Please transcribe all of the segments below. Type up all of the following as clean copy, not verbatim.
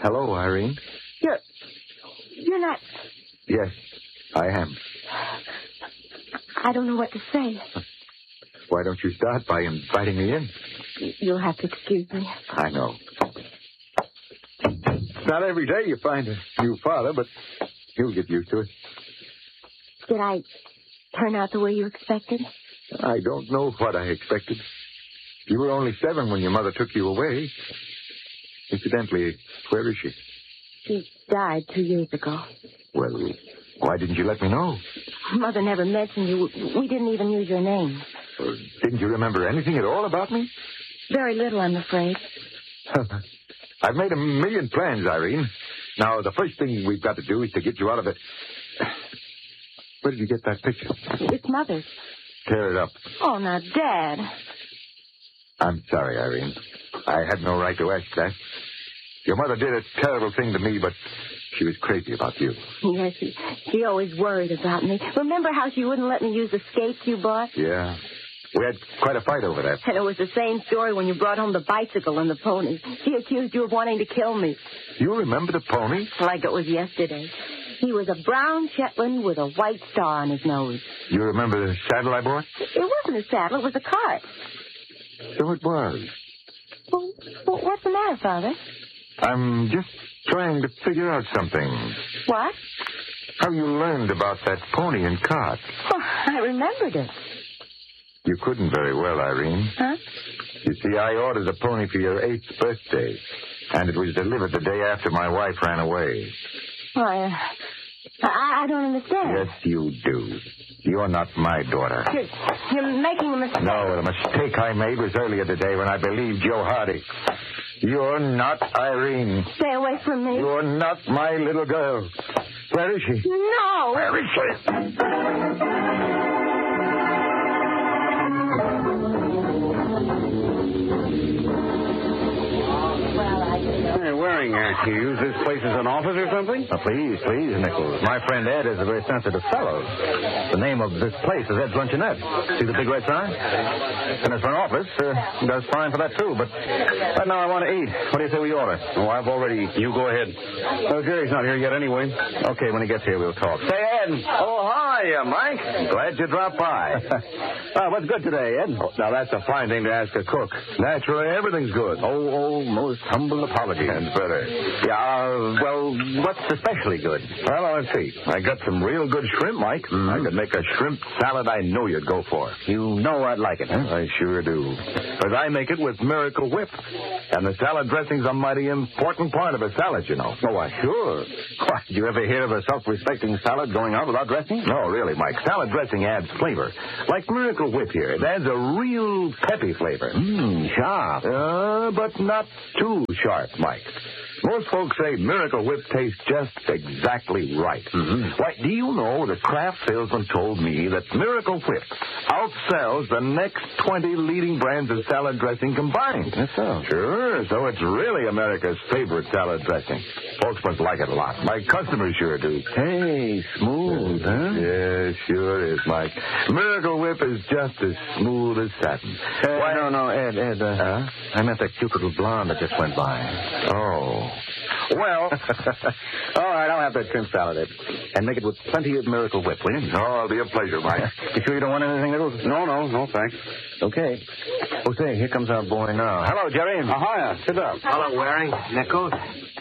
Hello, Irene. You're not... Yes, I am. I don't know what to say. Why don't you start by inviting me in? You'll have to excuse me. I know. It's not every day you find a new father, but you'll get used to it. Did I turn out the way you expected? I don't know what I expected. You were only 7 when your mother took you away. Incidentally, where is she? She died 2 years ago. Well, why didn't you let me know? Mother never mentioned you. We didn't even use your name. Didn't you remember anything at all about me? Very little, I'm afraid. I've made a million plans, Irene. Now, the first thing we've got to do is to get you out of it. Where did you get that picture? It's Mother's. Tear it up. Oh, now, Dad. I'm sorry, Irene. I had no right to ask that. Your mother did a terrible thing to me, but she was crazy about you. Yes, she always worried about me. Remember how she wouldn't let me use the skates you bought? Yeah. We had quite a fight over that. And it was the same story when you brought home the bicycle and the pony. She accused you of wanting to kill me. You remember the pony? Like it was yesterday. He was a brown Shetland with a white star on his nose. You remember the saddle I bought? It wasn't a saddle, it was a cart. So it was. Well, what's the matter, Father? I'm just trying to figure out something. What? How you learned about that pony and cart. Oh, I remembered it. You couldn't very well, Irene. Huh? You see, I ordered the pony for your 8th birthday, and it was delivered the day after my wife ran away. Why, I don't understand. Yes, you do. You're not my daughter. You're making a mistake. No, the mistake I made was earlier today when I believed Joe Hardy. You're not Irene. Stay away from me. You're not my little girl. Where is she? No. Where is she? Hey, Waring, you use this place as an office or something? Please, Nichols. My friend Ed is a very sensitive fellow. The name of this place is Ed's Luncheonette. See the big red sign? And as for an office, does fine for that, too. But right now I want to eat. What do you say we order? Oh, I've already... You go ahead. Oh, Jerry's not here yet anyway. Okay, when he gets here, we'll talk. Say, Ed. Oh, hi, Mike. Glad you dropped by. What's good today, Ed? Oh, now, that's a fine thing to ask a cook. Naturally, everything's good. Oh, most humble apologies. And better. Yeah, well, what's especially good? Well, let's see. I got some real good shrimp, Mike. Mm-hmm. I could make a shrimp salad I know you'd go for. You know I'd like it, huh? I sure do. Because I make it with Miracle Whip. And the salad dressing's a mighty important part of a salad, you know. Oh, why, sure. Why, did you ever hear of a self-respecting salad going out without dressing? No, really, Mike. Salad dressing adds flavor. Like Miracle Whip here. It adds a real peppy flavor. Sharp. But not too sharp, Mike. Most folks say Miracle Whip tastes just exactly right. Mm-hmm. Why, do you know the Kraft salesman told me that Miracle Whip outsells the next 20 leading brands of salad dressing combined? That's so. Sure, so it's really America's favorite salad dressing. Folks must like it a lot. My customers sure do. Hey, smooth, huh? Yeah, sure is, Mike. Miracle Whip is just as smooth as satin. Why? No, Ed. I meant that cute little blonde that just went by. Oh. Well, all right, I'll have that shrimp salad, Ed. And make it with plenty of Miracle Whip, will you? Oh, it'll be a pleasure, Mike. You sure you don't want anything else? No, thanks. Okay. Oh, say, here comes our boy now. Hello, Jerry. Hiya. Sit down. Hello, Waring. Nichols?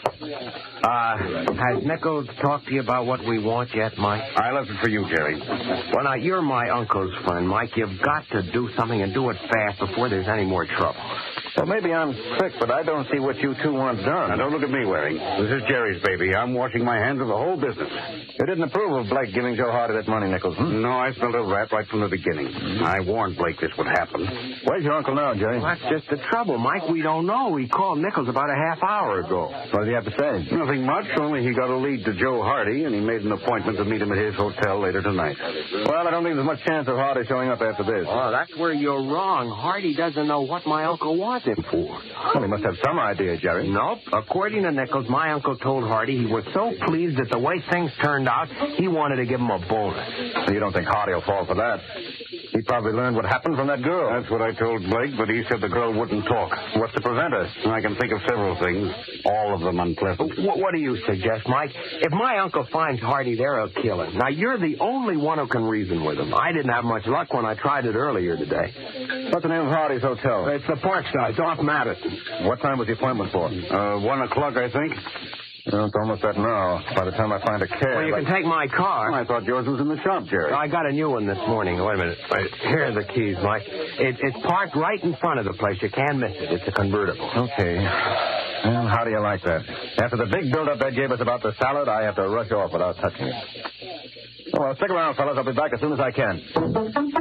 Has Nichols talked to you about what we want yet, Mike? I left it for you, Jerry. Well, now, you're my uncle's friend, Mike. You've got to do something and do it fast before there's any more trouble. Well, maybe I'm sick, but I don't see what you two want done. Now, don't look at me, Waring. This is Jerry's baby. I'm washing my hands of the whole business. You didn't approve of Blake giving Joe Hardy that money, Nichols, hmm? No, I smelled a rat right from the beginning. I warned Blake this would happen. Where's your uncle now, Jerry? Well, that's just the trouble, Mike. We don't know. He called Nichols about a half hour ago. What did he have to say? Nothing much, only he got a lead to Joe Hardy, and he made an appointment to meet him at his hotel later tonight. Well, I don't think there's much chance of Hardy showing up after this. Oh, that's where you're wrong. Hardy doesn't know what my uncle wants him for. Well, he must have some idea, Jerry. Nope. According to Nichols, my uncle told Hardy he was so pleased at the way things turned out, he wanted to give him a bonus. You don't think Hardy will fall for that? He probably learned what happened from that girl. That's what I told Blake, but he said the girl wouldn't talk. What's to prevent her? I can think of several things, all of them unpleasant. What do you suggest, Mike? If my uncle finds Hardy there, he'll kill him. Now, you're the only one who can reason with him. I didn't have much luck when I tried it earlier today. What's the name of Hardy's hotel? It's the Parkside. It's off Madison. What time was the appointment for? 1 o'clock, I think. Well, it's almost that now. By the time I find a cab... Well, you can take my car. I thought yours was in the shop, Jerry. I got a new one this morning. Wait a minute. Here are the keys, Mike. It's parked right in front of the place. You can't miss it. It's a convertible. Okay. Well, how do you like that? After the big build-up Ed gave us about the salad, I have to rush off without touching it. Well, stick around, fellas. I'll be back as soon as I can.